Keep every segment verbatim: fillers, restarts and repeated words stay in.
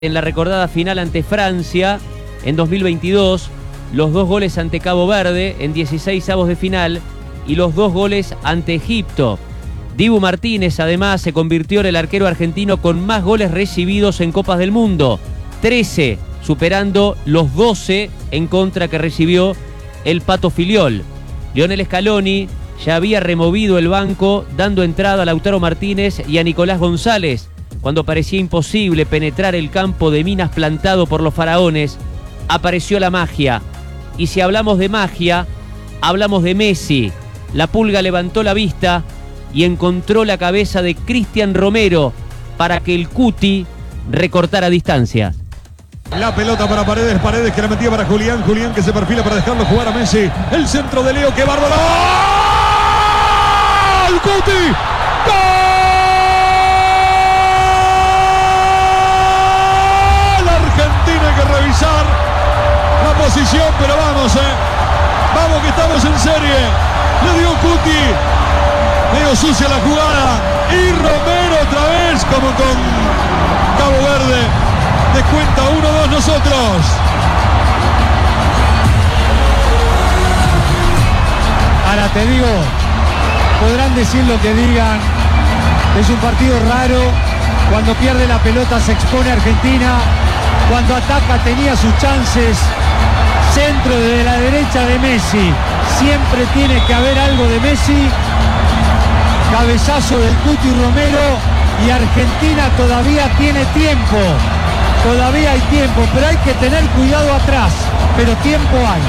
En la recordada final ante Francia en dos mil veintidós, los dos goles ante Cabo Verde en dieciseisavos de final y los dos goles ante Egipto. Dibu Martínez además se convirtió en el arquero argentino con más goles recibidos en Copas del Mundo, trece, superando los doce en contra que recibió el Pato Filiol. Lionel Scaloni ya había removido el banco, dando entrada a Lautaro Martínez y a Nicolás González, cuando parecía imposible penetrar el campo de minas plantado por los faraones. Apareció la magia. Y si hablamos de magia, hablamos de Messi. La Pulga levantó la vista y encontró la cabeza de Cristian Romero para que el Cuti recortara distancias. La pelota para Paredes, Paredes que la metía para Julián, Julián que se perfila para dejarlo jugar a Messi. El centro de Leo, que bárbaro. ¡Gol! ¡Cuti! ¡Gol! Argentina hay que revisar la posición, pero vamos, eh. Vamos que estamos en serie. Le dio Cuti. Medio sucia la jugada. Y Romero otra vez, como con Cabo Verde. Descuenta uno dos nosotros. Ahora te digo, podrán decir lo que digan, es un partido raro. Cuando pierde la pelota se expone Argentina, cuando ataca tenía sus chances. Centro desde la derecha de Messi, siempre tiene que haber algo de Messi. Cabezazo del Cuti Romero y Argentina todavía tiene tiempo. Todavía hay tiempo, pero hay que tener cuidado atrás, pero tiempo hay.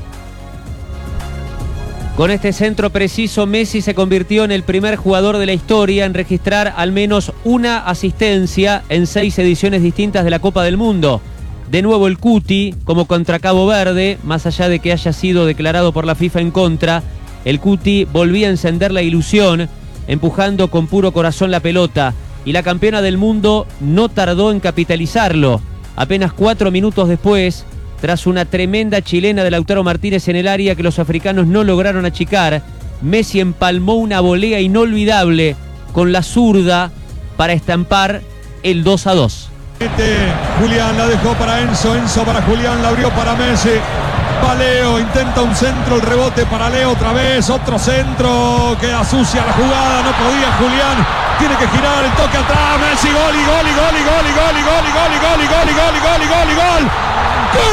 Con este centro preciso, Messi se convirtió en el primer jugador de la historia en registrar al menos una asistencia en seis ediciones distintas de la Copa del Mundo. De nuevo el Cuti, como contra Cabo Verde, más allá de que haya sido declarado por la FIFA en contra, el Cuti volvía a encender la ilusión, empujando con puro corazón la pelota. Y la campeona del mundo no tardó en capitalizarlo. Apenas cuatro minutos después, tras una tremenda chilena de Lautaro Martínez en el área que los africanos no lograron achicar, Messi empalmó una volea inolvidable con la zurda para estampar el dos a dos. Julián la dejó para Enzo, Enzo para Julián, la abrió para Messi. Va Leo, intenta un centro, el rebote para Leo otra vez, otro centro, queda sucia la jugada, no podía Julián, tiene que girar, el toque atrás, Messi, gol y gol y gol y gol y gol y gol y gol y gol y gol y gol y gol y gol y gol.